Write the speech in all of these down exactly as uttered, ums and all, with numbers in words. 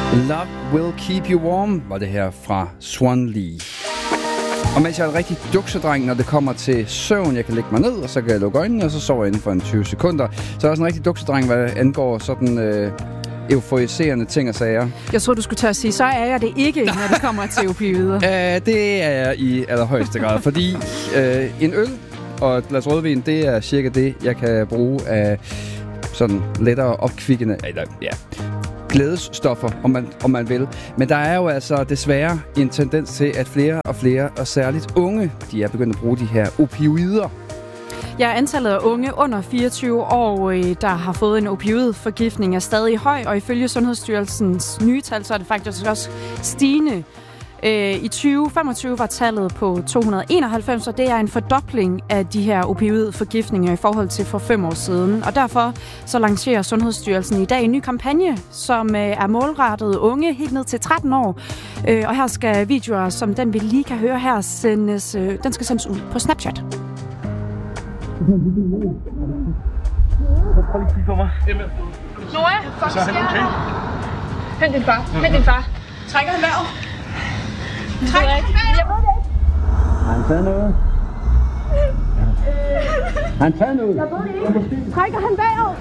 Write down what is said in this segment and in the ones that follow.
Love Will Keep You Warm var det her fra Swan Lee. Og mens jeg er en rigtig duksedreng, når det kommer til søvn, jeg kan lægge mig ned, og så kan jeg lukke øjnene, og så sover jeg inden for en tyve sekunder. Så er jeg også en rigtig duksedreng, hvad angår sådan øh, euforiserende ting og sager. Jeg tror du skulle til at sige, så er jeg det ikke, når det kommer til opioider. uh, det er jeg i allerhøjeste grad, fordi øh, en øl og et glas rødvin, det er cirka det, jeg kan bruge af sådan lettere opkvikkende, eller ja, glædesstoffer, om man, om man vil. Men der er jo altså desværre en tendens til, at flere og flere, og særligt unge, de er begyndt at bruge de her opioider. Ja, antallet af unge under fireogtyve år, der har fået en opioidforgiftning, er stadig høj, og ifølge Sundhedsstyrelsens nye tal, så er det faktisk også stigende. I tyve femogtyve var tallet på to hundrede og enoghalvfems, og det er en fordobling af de her opioidforgiftninger i forhold til for fem år siden. Og derfor så lancerer Sundhedsstyrelsen i dag en ny kampagne, som er målrettet unge helt ned til tretten år. Og her skal videoer, som den vi lige kan høre her, sendes, den skal sendes ud på Snapchat. Prøv lige at kigge på mig. Nora, fuck, så er han okay? Hent din far. Hent din far. Trækker han vejret? Træk han vejret? Jeg ved det ikke. Har han taget noget? Har han taget noget? Jeg ved det ikke. Trækker han vejret?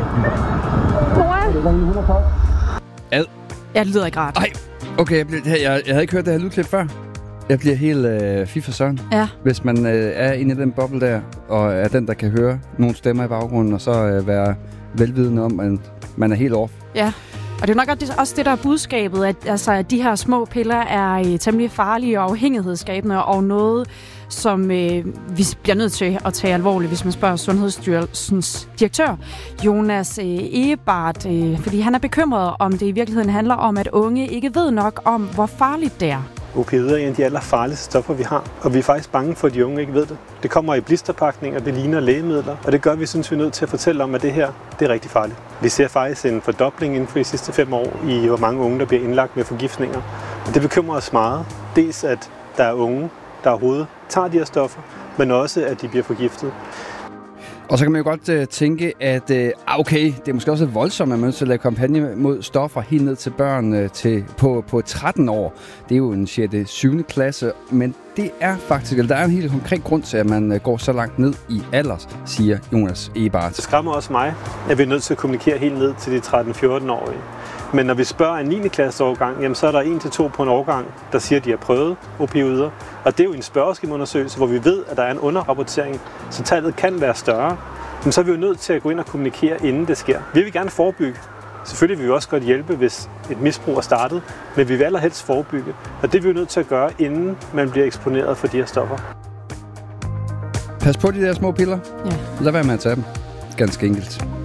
Nora? Ad. Ja, det lyder ikke rart. Ej, okay, jeg, blev, jeg, jeg havde ikke hørt det her lydklip før. Jeg bliver helt øh, fy for søren, ja. Hvis man øh, er inde i den boble der, og er den, der kan høre nogle stemmer i baggrunden, og så øh, være velvidende om, at man er helt off. Ja, og det er nok også det, der er budskabet, at, altså, at de her små piller er øh, temmelig farlige og afhængighedsskabende, og noget, som øh, vi bliver nødt til at tage alvorligt, hvis man spørger Sundhedsstyrelsens direktør, Jonas øh, Egebart, øh, fordi han er bekymret, om det i virkeligheden handler om, at unge ikke ved nok om, hvor farligt det er. Opioider er en af de allerfarligste stoffer, vi har, og vi er faktisk bange for, at de unge ikke ved det. Det kommer i blisterpakninger, det ligner lægemidler, og det gør, at vi synes, vi er nødt til at fortælle om, at det her det er rigtig farligt. Vi ser faktisk en fordobling inden for de sidste fem år i, hvor mange unge, der bliver indlagt med forgiftninger. Og det bekymrer os meget. Dels, at der er unge, der overhovedet tager de her stoffer, men også, at de bliver forgiftet. Og så kan man jo godt uh, tænke, at uh, okay, det er måske også voldsomt, at man skal lave kampagne mod stoffer helt ned til børn uh, til, på, på tretten år. Det er jo en sjette syvende klasse, men det er faktisk, eller der er en helt konkret grund til, at man uh, går så langt ned i alders, siger Jonas Egebart. Det skræmmer også mig, at vi er nødt til at kommunikere helt ned til de tretten fjorten-årige. Men når vi spørger en niende klasse årgang, jamen så er der en til to på en årgang, der siger, at de har prøvet opioider. Og det er jo en spørgeskemaundersøgelse, hvor vi ved, at der er en underrapportering, så tallet kan være større. Men så er vi jo nødt til at gå ind og kommunikere, inden det sker. Vi vil gerne forebygge. Selvfølgelig vil vi også godt hjælpe, hvis et misbrug er startet, men vi vil allerhelst forebygge. Og det er vi jo nødt til at gøre, inden man bliver eksponeret for de her stoffer. Pas på de der små piller. Ja. Lad være med at tage dem. Ganske enkelt.